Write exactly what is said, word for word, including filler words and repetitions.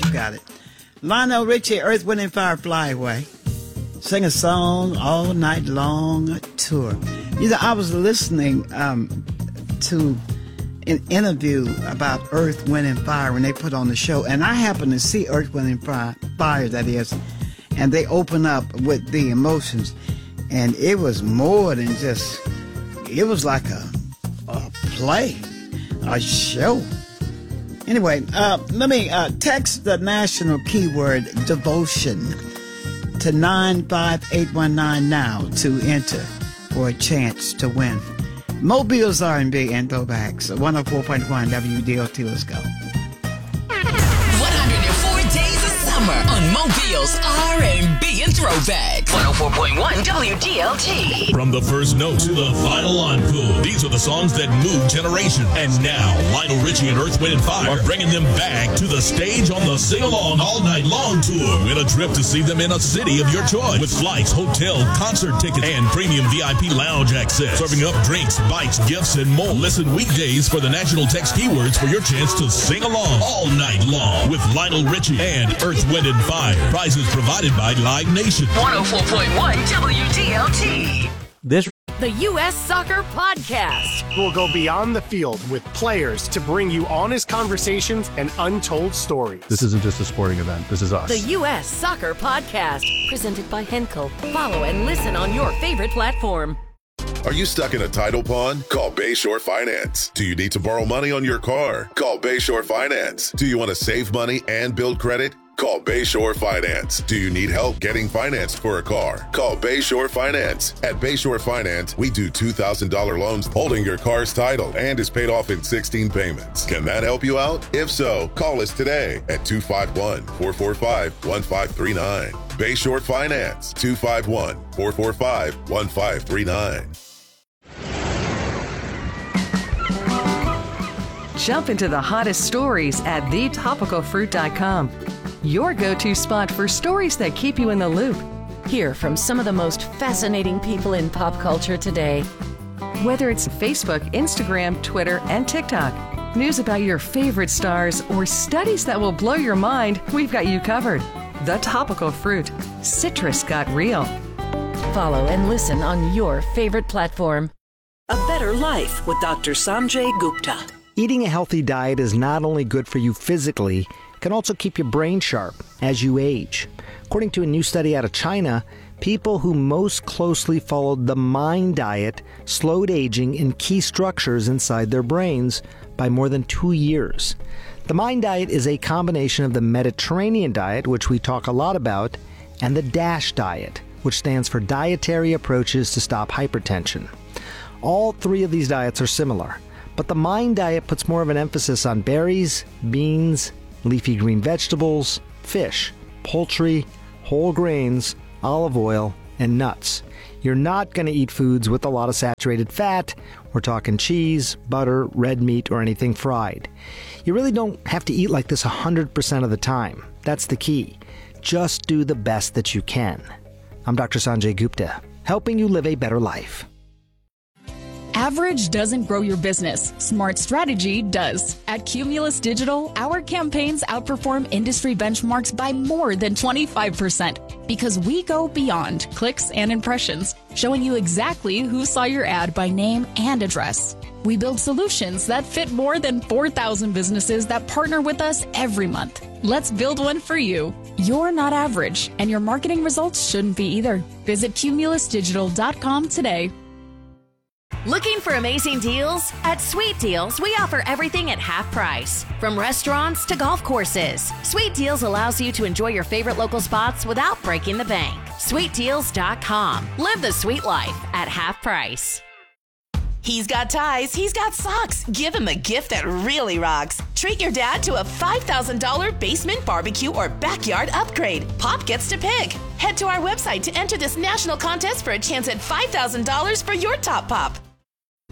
I've got it. Lionel Richie, Earth, Wind and Fire, Fly Away. Sing a song all night long, a tour. You know, I was listening um, to an interview about Earth, Wind and Fire when they put on the show, and I happened to see Earth, Wind and Fire, Fire that is, and they open up with the emotions, and it was more than just, it was like a, a play, a show. Anyway, uh, let me uh, text the national keyword devotion to nine five eight one nine now to enter for a chance to win. Mobile's R and B and throwbacks. one oh four point one W D L T. Let's go. one hundred four days of summer on Mobile's R and B and throwbacks. one oh four point one W D L T. From the first note to the final encore, these are the songs that move generations. And now, Lionel Richie and Earth, Wind and Fire are bringing them back to the stage on the Sing Along All Night Long tour. Win a trip to see them in a city of your choice with flights, hotel, concert tickets, and premium V I P lounge access. Serving up drinks, bites, gifts, and more. Listen weekdays for the national text keywords for your chance to sing along all night long with Lionel Richie and Earth, Wind and Fire. Prizes provided by Live Nation. one oh four point one W D L T. This The U S Soccer Podcast. We'll go beyond the field with players to bring you honest conversations and untold stories. this isn't just a sporting event. This is us. The U S Soccer Podcast. Presented by Henkel. Follow and listen on your favorite platform. Are you stuck in a title pond? Call Bayshore Finance. Do you need to borrow money on your car? Call Bayshore Finance. Do you want to save money and build credit? Call Bayshore Finance. Do you need help getting financed for a car? Call Bayshore Finance. At Bayshore Finance, we do two thousand dollars loans holding your car's title and is paid off in sixteen payments. Can that help you out? If so, call us today at two five one, four four five, one five three nine. Bayshore Finance, two five one, four four five, one five three nine. Jump into the hottest stories at the topical fruit dot com. Your go-to spot for stories that keep you in the loop. Hear from some of the most fascinating people in pop culture today. Whether it's Facebook, Instagram, Twitter, and TikTok, news about your favorite stars, or studies that will blow your mind, we've got you covered. The Topical Fruit. Citrus got real. Follow and listen on your favorite platform. A Better Life with Doctor Sanjay Gupta. Eating a healthy diet is not only good for you physically, it can also keep your brain sharp as you age. According to a new study out of China, people who most closely followed the MIND diet slowed aging in key structures inside their brains by more than two years. The MIND diet is a combination of the Mediterranean diet, which we talk a lot about, and the DASH diet, which stands for Dietary Approaches to Stop Hypertension. All three of these diets are similar, but the MIND diet puts more of an emphasis on berries, beans, leafy green vegetables, fish, poultry, whole grains, olive oil, and nuts. You're not going to eat foods with a lot of saturated fat. We're talking cheese, butter, red meat, or anything fried. You really don't have to eat like this one hundred percent of the time. That's the key. Just do the best that you can. I'm Doctor Sanjay Gupta, helping you live a better life. Average doesn't grow your business. Smart strategy does. At Cumulus Digital, our campaigns outperform industry benchmarks by more than twenty-five percent because we go beyond clicks and impressions, showing you exactly who saw your ad by name and address. We build solutions that fit more than four thousand businesses that partner with us every month. Let's build one for you. You're not average, and your marketing results shouldn't be either. Visit cumulus digital dot com today. Looking for amazing deals? At Sweet Deals, we offer everything at half price. From restaurants to golf courses, Sweet Deals allows you to enjoy your favorite local spots without breaking the bank. sweet deals dot com. Live the sweet life at half price. He's got ties, he's got socks. Give him a gift that really rocks. Treat your dad to a five thousand dollars basement barbecue or backyard upgrade. Pop gets to pick. Head to our website to enter this national contest for a chance at five thousand dollars for your top pop.